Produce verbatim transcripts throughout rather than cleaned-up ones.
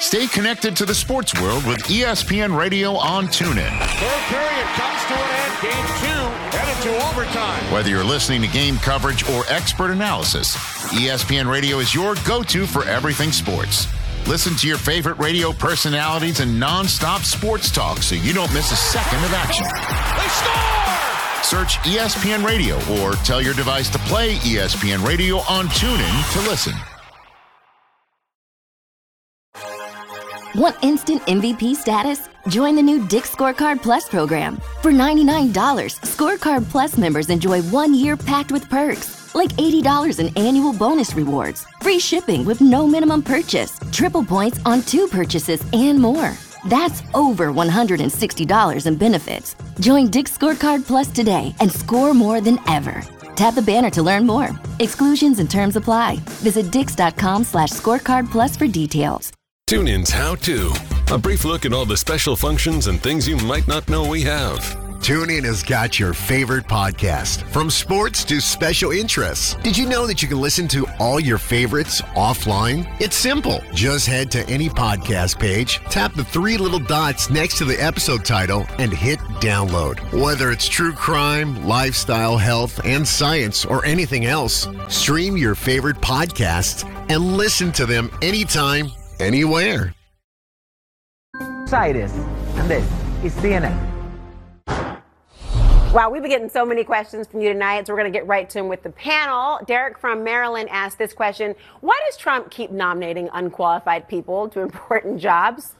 Stay connected to the sports world with E S P N Radio on TuneIn. Third period comes to an end. Game two headed to overtime. Whether you're listening to game coverage or expert analysis, E S P N Radio is your go-to for everything sports. Listen to your favorite radio personalities and non-stop sports talk so you don't miss a second of action. They score! Search E S P N Radio or tell your device to play E S P N Radio on TuneIn to listen. Want instant M V P status? Join the new Dick's Scorecard Plus program. For ninety-nine dollars, Scorecard Plus members enjoy one year packed with perks, like eighty dollars in annual bonus rewards, free shipping with no minimum purchase, triple points on two purchases, and more. That's over one hundred sixty dollars in benefits. Join Dick's Scorecard Plus today and score more than ever. Tap the banner to learn more. Exclusions and terms apply. Visit dix.com slash scorecard plus for details. TuneIn's How To. A brief look at all the special functions and things you might not know we have. TuneIn has got your favorite podcast, from sports to special interests. Did you know that you can listen to all your favorites offline? It's simple. Just head to any podcast page, tap the three little dots next to the episode title, and hit download. Whether it's true crime, lifestyle, health, and science, or anything else, stream your favorite podcasts and listen to them anytime, anywhere. Cyrus, and this is C N N. Wow, we've been getting so many questions from you tonight, so we're going to get right to them with the panel. Derek from Maryland asked this question: why does Trump keep nominating unqualified people to important jobs?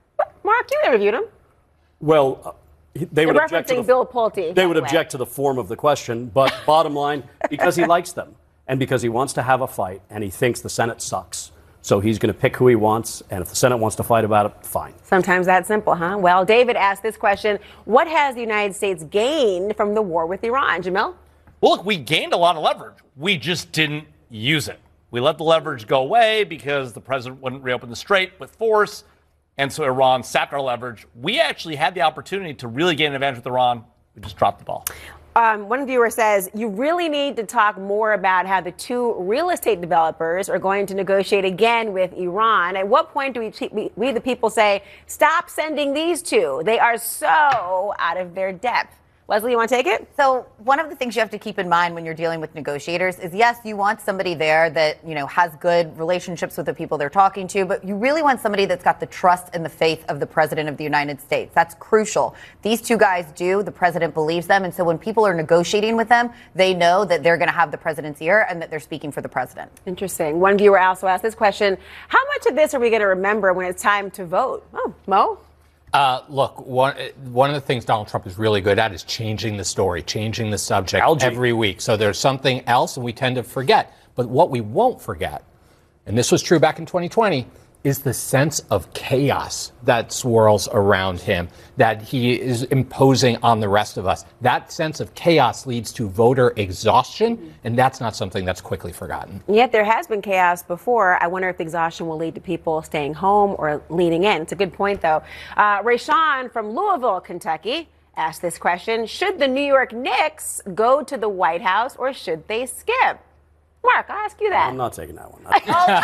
Mark, you interviewed him. Well, uh, they would They're object to referencing the, Bill Pulte. They would that way. object to the form of the question, but bottom line, because he likes them and because he wants to have a fight and he thinks the Senate sucks. So he's going to pick who he wants, and if the Senate wants to fight about it, fine. Sometimes that simple, huh? Well, David asked this question: what has the United States gained from the war with Iran? Jamil? Well, look, we gained a lot of leverage. We just didn't use it. We let the leverage go away because the president wouldn't reopen the strait with force, and so Iran sapped our leverage. We actually had the opportunity to really gain an advantage with Iran. We just dropped the ball. Um, one viewer says, you really need to talk more about how the two real estate developers are going to negotiate again with Iran. At what point do we, we, we the people, say, stop sending these two? They are so out of their depth. Leslie, you want to take it? So one of the things you have to keep in mind when you're dealing with negotiators is, yes, you want somebody there that, you know, has good relationships with the people they're talking to, but you really want somebody that's got the trust and the faith of the president of the United States. That's crucial. These two guys do. The president believes them. And so when people are negotiating with them, they know that they're going to have the president's ear and that they're speaking for the president. Interesting. One viewer also asked this question: how much of this are we going to remember when it's time to vote? Oh, Mo? Uh, look, one, one of the things Donald Trump is really good at is changing the story, changing the subject Algae. every week. So there's something else, and we tend to forget. But what we won't forget, and this was true back in twenty twenty, is the sense of chaos that swirls around him, that he is imposing on the rest of us. That sense of chaos leads to voter exhaustion, and that's not something that's quickly forgotten. Yet there has been chaos before. I wonder if the exhaustion will lead to people staying home or leaning in. It's a good point, though. Uh, Rayshawn from Louisville, Kentucky, asked this question: should the New York Knicks go to the White House, or should they skip? Mark, I'll ask you that. I'm not taking that one. I'll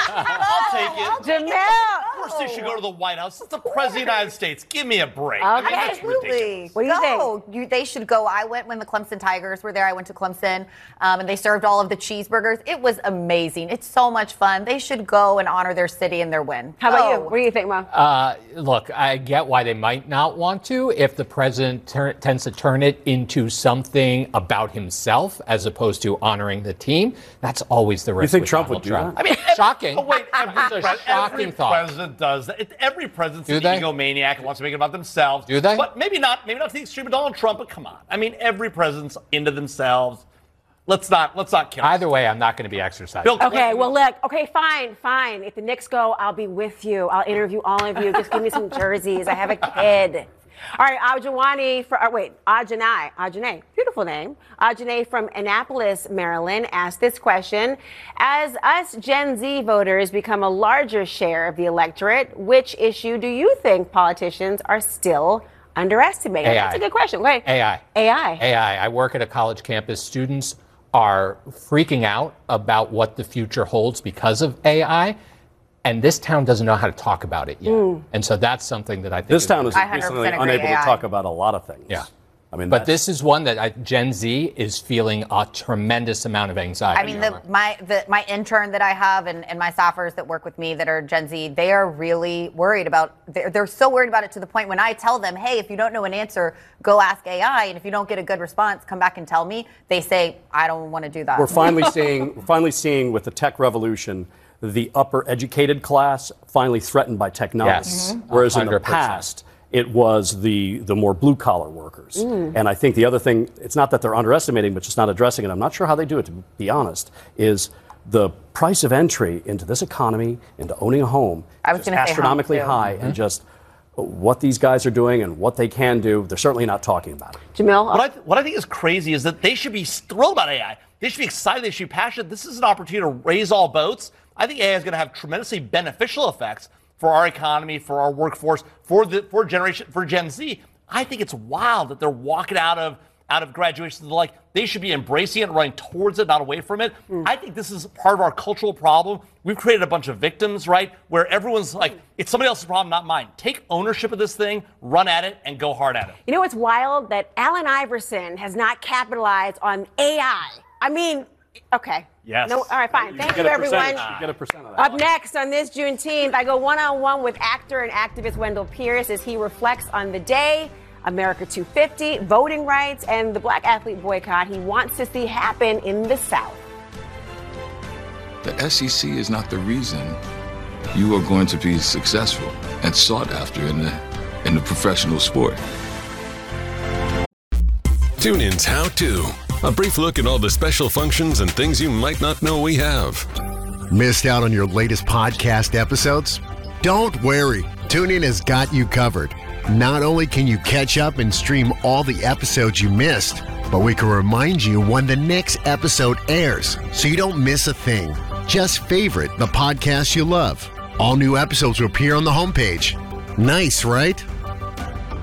take it. Jamil. Of course they should go to the White House. It's the President of the United States. Give me a break. Okay. I mean, that's Absolutely. ridiculous. What do you go. think? You, they should go. I went when the Clemson Tigers were there. I went to Clemson, um, and they served all of the cheeseburgers. It was amazing. It's so much fun. They should go and honor their city and their win. How about Go. you? What do you think, Mo? Uh, look, I get why they might not want to if the president ter- tends to turn it into something about himself as opposed to honoring the team. That's always the risk. You think with Trump Donald would do Trump. that? I mean, shocking. Oh, wait, every, It's a pre- shocking every thought. president does that. It, every president's Do an they? egomaniac and wants to make it about themselves. Do they? But maybe not. Maybe not to the extreme of Donald Trump. But come on. I mean, every president's into themselves. Let's not. Let's not kill. Either way, I'm not going to be exercising. Bill Clinton- Okay, well, look, okay, fine, fine. If the Knicks go, I'll be with you. I'll interview all of you. Just give me some jerseys. I have a kid. All right, Ajawani, for, uh, wait, Ajanai, Ajanai, beautiful name. Ajanai from Annapolis, Maryland, asked this question: as us Gen Z voters become a larger share of the electorate, which issue do you think politicians are still underestimating? A I. That's a good question. Wait. A I. A I. A I. I work at a college campus. Students are freaking out about what the future holds because of A I. And this town doesn't know how to talk about it yet. Mm. And so that's something that I think This town is I one hundred percent increasingly agree, unable A I. to talk about a lot of things. Yeah. I mean, but this is one that I, Gen Z is feeling a tremendous amount of anxiety. I mean, the, my the, my intern that I have and, and my staffers that work with me that are Gen Z, they are really worried about, they're, they're so worried about it to the point when I tell them, hey, if you don't know an answer, go ask A I. And if you don't get a good response, come back and tell me. They say, I don't want to do that. We're finally seeing, we're finally seeing with the tech revolution, the upper educated class finally threatened by technology. Yes. Mhm. Whereas in the one hundred percent. past, it was the, the more blue collar workers. Mm. And I think the other thing, it's not that they're underestimating, but just not addressing it. I'm not sure how they do it, to be honest, is the price of entry into this economy, into owning a home, I was is gonna say home, astronomically too. high. Mm-hmm. And just what these guys are doing and what they can do, they're certainly not talking about it. Jamil? What I, th- what I think is crazy is that they should be thrilled about A I. They should be excited. They should be passionate. This is an opportunity to raise all boats. I think A I is going to have tremendously beneficial effects for our economy, for our workforce, for the for generation for Gen Z. I think it's wild that they're walking out of out of graduation. Like they should be embracing it, running towards it, not away from it. Mm. I think this is part of our cultural problem. We've created a bunch of victims, right? Where everyone's like, it's somebody else's problem, not mine. Take ownership of this thing, run at it, and go hard at it. You know what's wild? That Allen Iverson has not capitalized on A I. I mean, okay. Yes. No, all right, fine. You Thank get you, a everyone. percentage. You get a percent of that. Up next on this Juneteenth, I go one-on-one with actor and activist Wendell Pierce as he reflects on the day, America two fifty, voting rights, and the black athlete boycott he wants to see happen in the South. The S E C is not the reason you are going to be successful and sought after in the in the professional sport. TuneIn's How To. A brief look at all the special functions and things you might not know we have. Missed out on your latest podcast episodes? Don't worry. TuneIn has got you covered. Not only can you catch up and stream all the episodes you missed, but we can remind you when the next episode airs so you don't miss a thing. Just favorite the podcast you love. All new episodes will appear on the homepage. Nice, right?